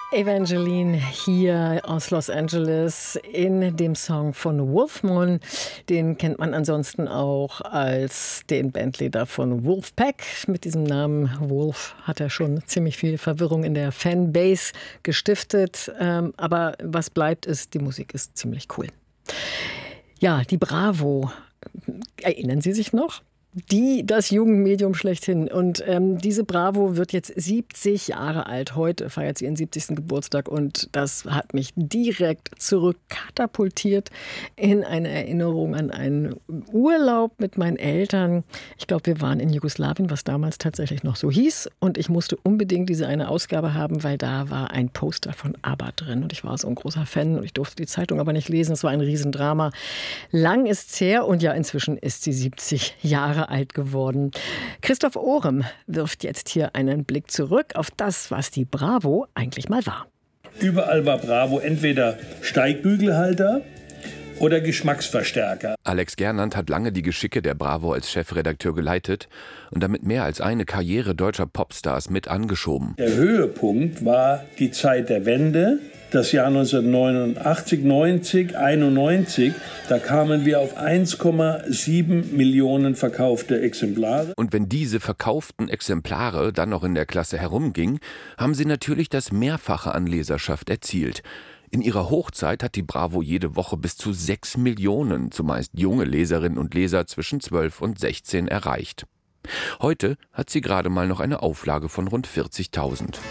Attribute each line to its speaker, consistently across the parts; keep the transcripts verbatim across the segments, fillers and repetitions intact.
Speaker 1: Evangeline hier aus Los Angeles in dem Song von Wolfman. Den kennt man ansonsten auch als den Bandleader von Wolfpack. Mit diesem Namen Wolf hat er schon ziemlich viel Verwirrung in der Fanbase gestiftet. Aber was bleibt ist, die Musik ist ziemlich cool. Ja, die Bravo. Erinnern Sie sich noch? Die, das Jugendmedium schlechthin. Und ähm, diese Bravo wird jetzt siebzig Jahre alt. Heute feiert sie ihren siebzigsten Geburtstag. Und das hat mich direkt zurückkatapultiert in eine Erinnerung an einen Urlaub mit meinen Eltern. Ich glaube, wir waren in Jugoslawien, was damals tatsächlich noch so hieß. Und ich musste unbedingt diese eine Ausgabe haben, weil da war ein Poster von ABBA drin. Und ich war so ein großer Fan und ich durfte die Zeitung aber nicht lesen. Es war ein Riesendrama. Lang ist's her und ja, inzwischen ist sie siebzig Jahre alt geworden. Christoph Ohrem wirft jetzt hier einen Blick zurück auf das, was die Bravo eigentlich mal war.
Speaker 2: Überall war Bravo entweder Steigbügelhalter oder Geschmacksverstärker.
Speaker 3: Alex Gernand hat lange die Geschicke der Bravo als Chefredakteur geleitet und damit mehr als eine Karriere deutscher Popstars mit angeschoben.
Speaker 2: Der Höhepunkt war die Zeit der Wende. Das Jahr neunzehnhundertneunundachtzig, neunzig, einundneunzig, da kamen wir auf eins Komma sieben Millionen verkaufte Exemplare.
Speaker 3: Und wenn diese verkauften Exemplare dann noch in der Klasse herumgingen, haben sie natürlich das Mehrfache an Leserschaft erzielt. In ihrer Hochzeit hat die Bravo jede Woche bis zu sechs Millionen, zumeist junge Leserinnen und Leser zwischen zwölf und sechzehn erreicht. Heute hat sie gerade mal noch eine Auflage von rund vierzigtausend.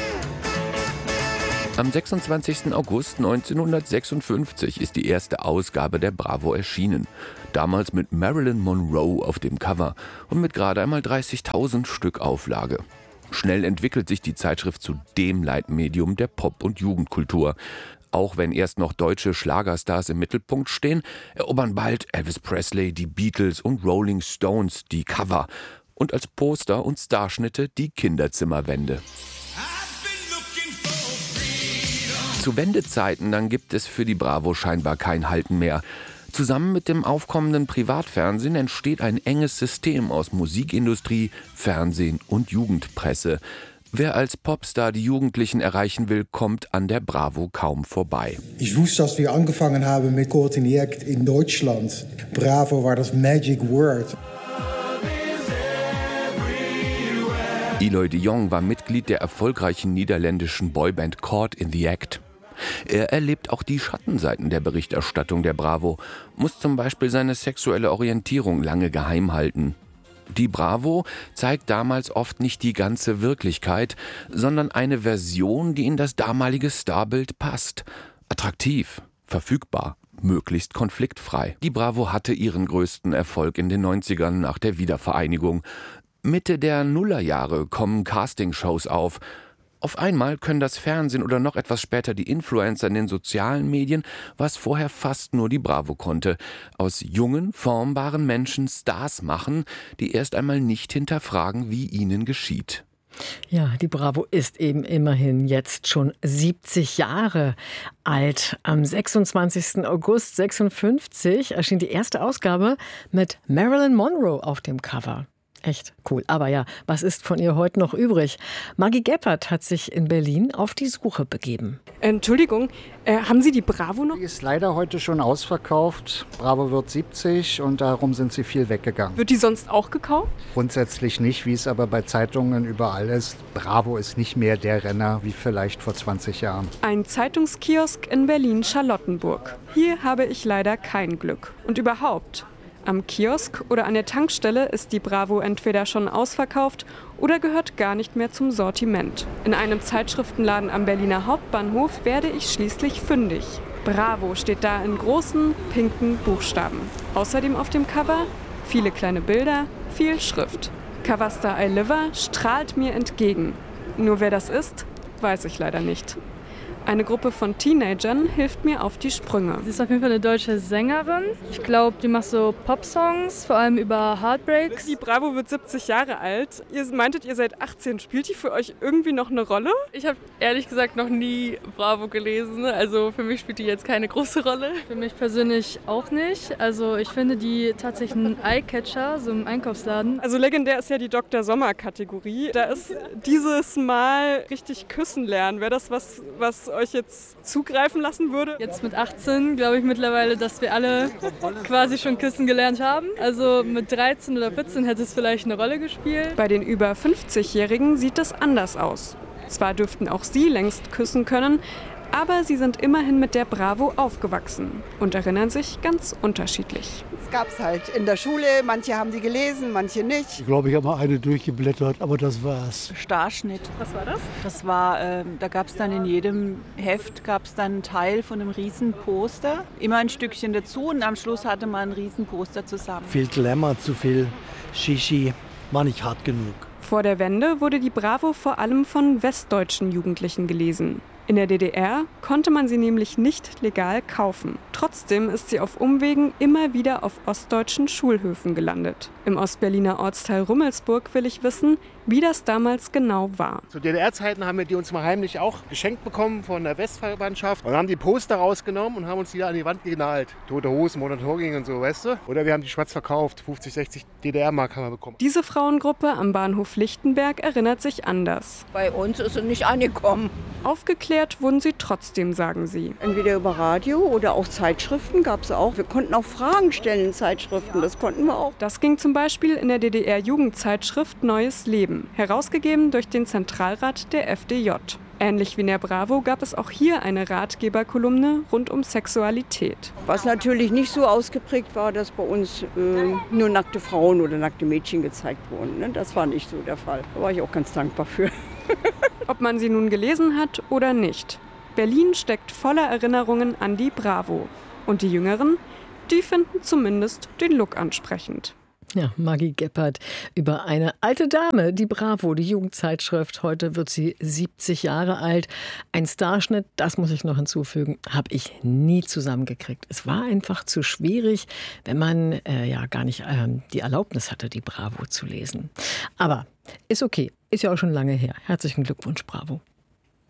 Speaker 3: Am sechsundzwanzigsten August neunzehnhundertsechsundfünfzig ist die erste Ausgabe der Bravo erschienen. Damals mit Marilyn Monroe auf dem Cover und mit gerade einmal dreißigtausend Stück Auflage. Schnell entwickelt sich die Zeitschrift zu dem Leitmedium der Pop- und Jugendkultur. Auch wenn erst noch deutsche Schlagerstars im Mittelpunkt stehen, erobern bald Elvis Presley, die Beatles und Rolling Stones die Cover. Und als Poster und Starschnitte die Kinderzimmerwände. Zu Wendezeiten, dann gibt es für die Bravo scheinbar kein Halten mehr. Zusammen mit dem aufkommenden Privatfernsehen entsteht ein enges System aus Musikindustrie, Fernsehen und Jugendpresse. Wer als Popstar die Jugendlichen erreichen will, kommt an der Bravo kaum vorbei.
Speaker 4: Ich wusste, als wir angefangen haben mit koordiniert in Deutschland. Bravo war das Magic Word.
Speaker 3: Eloy de Jong war Mitglied der erfolgreichen niederländischen Boyband Caught in the Act. Er erlebt auch die Schattenseiten der Berichterstattung der Bravo, muss zum Beispiel seine sexuelle Orientierung lange geheim halten. Die Bravo zeigt damals oft nicht die ganze Wirklichkeit, sondern eine Version, die in das damalige Starbild passt. Attraktiv, verfügbar, möglichst konfliktfrei. Die Bravo hatte ihren größten Erfolg in den neunzigern nach der Wiedervereinigung. Mitte der Nullerjahre kommen Castingshows auf. Auf einmal können das Fernsehen oder noch etwas später die Influencer in den sozialen Medien, was vorher fast nur die Bravo konnte, aus jungen, formbaren Menschen Stars machen, die erst einmal nicht hinterfragen, wie ihnen geschieht.
Speaker 1: Ja, die Bravo ist eben immerhin jetzt schon siebzig Jahre alt. Am sechsundzwanzigsten August sechsundfünfzig erschien die erste Ausgabe mit Marilyn Monroe auf dem Cover. Echt cool. Aber ja, was ist von ihr heute noch übrig? Maggie Geppert hat sich in Berlin auf die Suche begeben.
Speaker 5: Entschuldigung, äh, haben Sie die Bravo noch?
Speaker 6: Die ist leider heute schon ausverkauft. Bravo wird siebzig und darum sind sie viel weggegangen.
Speaker 5: Wird die sonst auch gekauft?
Speaker 6: Grundsätzlich nicht, wie es aber bei Zeitungen überall ist. Bravo ist nicht mehr der Renner wie vielleicht vor zwanzig Jahren.
Speaker 5: Ein Zeitungskiosk in Berlin-Charlottenburg. Hier habe ich leider kein Glück. Und überhaupt... Am Kiosk oder an der Tankstelle ist die Bravo entweder schon ausverkauft oder gehört gar nicht mehr zum Sortiment. In einem Zeitschriftenladen am Berliner Hauptbahnhof werde ich schließlich fündig. Bravo steht da in großen, pinken Buchstaben. Außerdem auf dem Cover viele kleine Bilder, viel Schrift. Coverstar Iliver strahlt mir entgegen. Nur wer das ist, weiß ich leider nicht. Eine Gruppe von Teenagern hilft mir auf die Sprünge.
Speaker 7: Sie ist auf jeden Fall eine deutsche Sängerin. Ich glaube, die macht so Pop-Songs, vor allem über Heartbreaks.
Speaker 5: Die Bravo wird siebzig Jahre alt. Ihr meintet, ihr seid achtzehn. Spielt die für euch irgendwie noch eine Rolle?
Speaker 7: Ich habe ehrlich gesagt noch nie Bravo gelesen. Also für mich spielt die jetzt keine große Rolle. Für mich persönlich auch nicht. Also ich finde die tatsächlich ein Eyecatcher, so im Einkaufsladen.
Speaker 5: Also legendär ist ja die Doktor Sommer-Kategorie. Da ist dieses Mal richtig küssen lernen. Wäre das was, was euch jetzt zugreifen lassen würde?
Speaker 7: Jetzt mit achtzehn glaube ich mittlerweile, dass wir alle quasi schon küssen gelernt haben. Also mit dreizehn oder vierzehn hätte es vielleicht eine Rolle gespielt.
Speaker 5: Bei den über fünfzigjährigen sieht es anders aus. Zwar dürften auch sie längst küssen können, aber sie sind immerhin mit der Bravo aufgewachsen und erinnern sich ganz unterschiedlich.
Speaker 8: Es gab es halt in der Schule, manche haben die gelesen, manche nicht.
Speaker 9: Ich glaube, ich habe mal eine durchgeblättert, aber das war's.
Speaker 10: Starschnitt.
Speaker 5: Was war das?
Speaker 10: Das war, ähm, da gab es dann in jedem Heft gab's dann einen Teil von einem riesen Poster, immer ein Stückchen dazu und am Schluss hatte man ein riesen Poster zusammen.
Speaker 9: Viel Glamour, zu viel Shishi, war nicht hart genug.
Speaker 5: Vor der Wende wurde die Bravo vor allem von westdeutschen Jugendlichen gelesen. In der D D R konnte man sie nämlich nicht legal kaufen. Trotzdem ist sie auf Umwegen immer wieder auf ostdeutschen Schulhöfen gelandet. Im Ostberliner Ortsteil Rummelsburg will ich wissen, wie das damals genau war.
Speaker 11: Zu D D R-Zeiten haben wir die uns mal heimlich auch geschenkt bekommen von der Westverwandtschaft und haben die Poster rausgenommen und haben uns die an die Wand genagelt. Tote Hosen, Modern Talking und so, weißt du? Oder wir haben die schwarz verkauft, fünfzig, sechzig D D R-Mark haben wir bekommen.
Speaker 5: Diese Frauengruppe am Bahnhof Lichtenberg erinnert sich anders.
Speaker 8: Bei uns ist sie nicht angekommen.
Speaker 5: Aufgeklärt wurden sie trotzdem, sagen sie.
Speaker 8: Entweder über Radio oder auch Zeitschriften gab es auch. Wir konnten auch Fragen stellen in Zeitschriften, das konnten wir auch.
Speaker 5: Das ging zum Beispiel in der D D R-Jugendzeitschrift Neues Leben, herausgegeben durch den Zentralrat der F D J. Ähnlich wie in der Bravo gab es auch hier eine Ratgeberkolumne rund um Sexualität.
Speaker 8: Was natürlich nicht so ausgeprägt war, dass bei uns äh, nur nackte Frauen oder nackte Mädchen gezeigt wurden. Ne? Das war nicht so der Fall. Da war ich auch ganz dankbar für.
Speaker 5: Ob man sie nun gelesen hat oder nicht. Berlin steckt voller Erinnerungen an die Bravo. Und die Jüngeren, die finden zumindest den Look ansprechend.
Speaker 1: Ja, Maggie Geppert über eine alte Dame, die Bravo, die Jugendzeitschrift. Heute wird sie siebzig Jahre alt. Ein Starschnitt, das muss ich noch hinzufügen, habe ich nie zusammengekriegt. Es war einfach zu schwierig, wenn man äh, ja gar nicht äh, die Erlaubnis hatte, die Bravo zu lesen. Aber ist okay, ist ja auch schon lange her. Herzlichen Glückwunsch, Bravo.